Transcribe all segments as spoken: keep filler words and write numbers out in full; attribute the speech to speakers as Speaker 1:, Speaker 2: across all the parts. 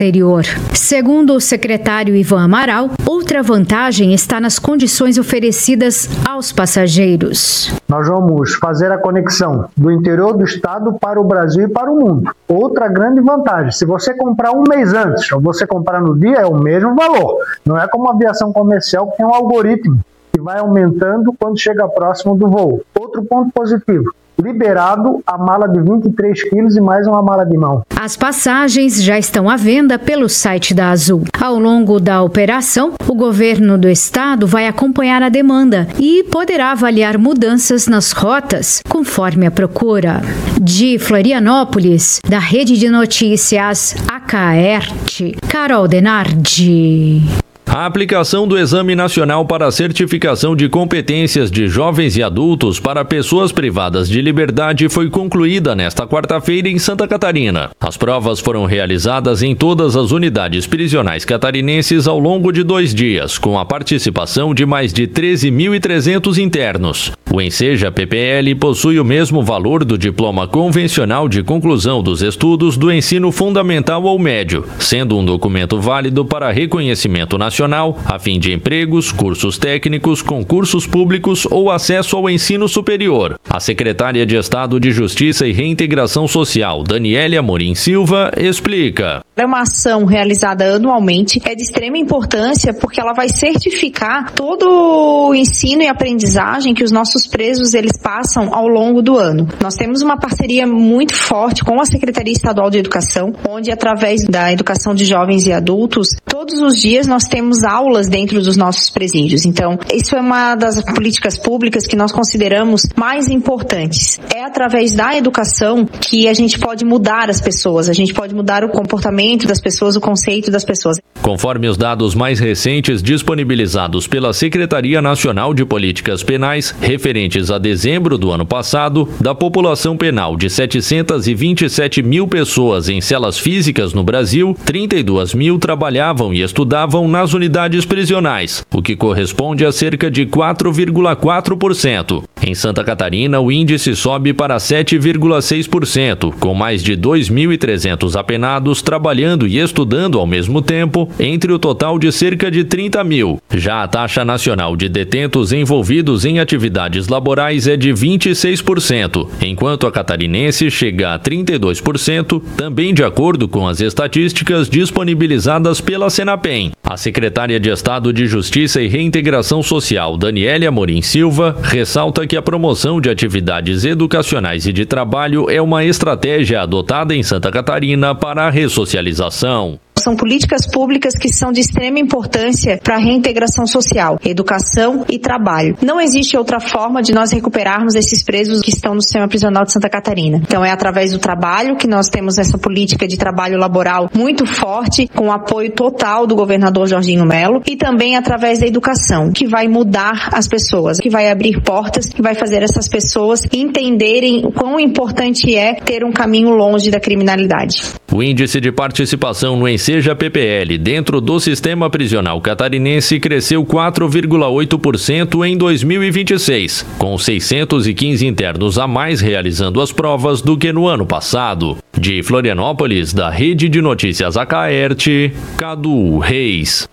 Speaker 1: exterior. Segundo o secretário Ivan Amaral, outra vantagem está nas condições oferecidas aos passageiros.
Speaker 2: Nós vamos fazer a conexão do interior do estado para o Brasil e para o mundo. Outra grande vantagem, se você comprar um mês antes ou você comprar no dia, é o mesmo valor. Não é como a aviação comercial que tem um algoritmo que vai aumentando quando chega próximo do voo. Outro ponto positivo, liberado a mala de vinte e três quilos e mais uma mala de mão.
Speaker 1: As passagens já estão à venda pelo site da Azul. Ao longo da operação, o governo do estado vai acompanhar a demanda e poderá avaliar mudanças nas rotas conforme a procura. De Florianópolis, da Rede de Notícias Acaerte, Carol Denardi.
Speaker 3: A aplicação do Exame Nacional para a Certificação de Competências de Jovens e Adultos para Pessoas Privadas de Liberdade foi concluída nesta quarta-feira em Santa Catarina. As provas foram realizadas em todas as unidades prisionais catarinenses ao longo de dois dias, com a participação de mais de treze mil e trezentos internos. O Enseja P P L possui o mesmo valor do diploma convencional de conclusão dos estudos do ensino fundamental ou médio, sendo um documento válido para reconhecimento nacional a fim de empregos, cursos técnicos, concursos públicos ou acesso ao ensino superior. A secretária de Estado de Justiça e Reintegração Social, Daniele Amorim Silva, explica.
Speaker 4: É uma ação realizada anualmente, é de extrema importância porque ela vai certificar todo o ensino e aprendizagem que os nossos presos eles passam ao longo do ano. Nós temos uma parceria muito forte com a Secretaria Estadual de Educação, onde através da educação de jovens e adultos, todos os dias nós temos aulas dentro dos nossos presídios. Então, isso é uma das políticas públicas que nós consideramos mais importantes. É através da educação que a gente pode mudar as pessoas, a gente pode mudar o comportamento das pessoas, o conceito das pessoas.
Speaker 3: Conforme os dados mais recentes disponibilizados pela Secretaria Nacional de Políticas Penais, referentes a dezembro do ano passado, da população penal de setecentos e vinte e sete mil pessoas em celas físicas no Brasil, trinta e duas mil trabalhavam e estudavam nas unidades prisionais, o que corresponde a cerca de quatro vírgula quatro por cento. Em Santa Catarina, o índice sobe para sete vírgula seis por cento, com mais de dois mil e trezentos apenados trabalhando e estudando ao mesmo tempo, entre o total de cerca de trinta mil. Já a taxa nacional de detentos envolvidos em atividades laborais é de vinte e seis por cento, enquanto a catarinense chega a trinta e dois por cento, também de acordo com as estatísticas disponibilizadas pela Senapem. A secretária de Estado de Justiça e Reintegração Social, Daniele Amorim Silva, ressalta que a promoção de atividades educacionais e de trabalho é uma estratégia adotada em Santa Catarina para a ressocialização.
Speaker 4: São políticas públicas que são de extrema importância para a reintegração social, educação e trabalho. Não existe outra forma de nós recuperarmos esses presos que estão no sistema prisional de Santa Catarina. Então é através do trabalho que nós temos essa política de trabalho laboral muito forte, com o apoio total do governador Jorginho Melo, e também através da educação, que vai mudar as pessoas, que vai abrir portas, que vai fazer essas pessoas entenderem o quão importante é ter um caminho longe da criminalidade.
Speaker 3: O índice de participação no Enseja P P L dentro do sistema prisional catarinense cresceu quatro vírgula oito por cento em dois mil e vinte e seis, com seiscentos e quinze internos a mais realizando as provas do que no ano passado. De Florianópolis, da Rede de Notícias Acaerte, Cadu Reis.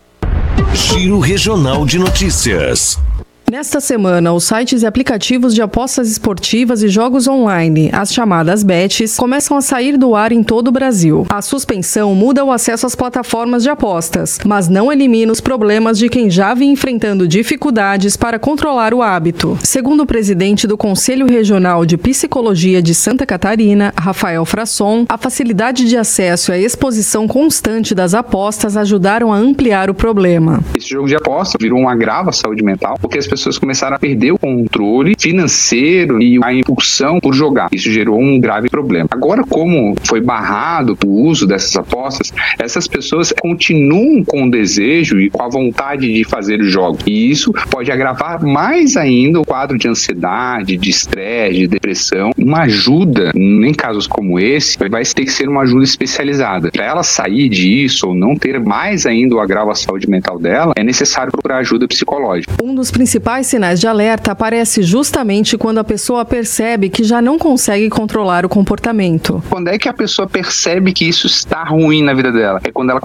Speaker 5: Giro Regional de Notícias.
Speaker 6: Nesta semana, os sites e aplicativos de apostas esportivas e jogos online, as chamadas bets, começam a sair do ar em todo o Brasil. A suspensão muda o acesso às plataformas de apostas, mas não elimina os problemas de quem já vinha enfrentando dificuldades para controlar o hábito. Segundo o presidente do Conselho Regional de Psicologia de Santa Catarina, Rafael Frasson, a facilidade de acesso e a exposição constante das apostas ajudaram a ampliar o problema.
Speaker 7: Esse jogo de aposta virou um agravo à saúde mental, porque as pessoas pessoas começaram a perder o controle financeiro e a impulsão por jogar. Isso gerou um grave problema. Agora, como foi barrado o uso dessas apostas, essas pessoas continuam com o desejo e com a vontade de fazer o jogo. E isso pode agravar mais ainda o quadro de ansiedade, de estresse, de depressão. Uma ajuda, em casos como esse, vai ter que ser uma ajuda especializada. Para ela sair disso ou não ter mais ainda o agravo à saúde mental dela, é necessário procurar ajuda psicológica.
Speaker 6: Um dos principais sinais de alerta aparece justamente quando a pessoa percebe que já não consegue controlar o comportamento.
Speaker 7: Quando é que a pessoa percebe que isso está ruim na vida dela? É quando ela